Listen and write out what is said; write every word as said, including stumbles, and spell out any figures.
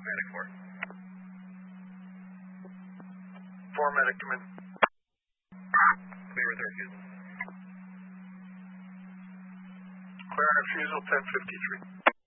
Medic four. Four medic, come in. Clear with our refusal. Clear on refusal, ten fifty-three.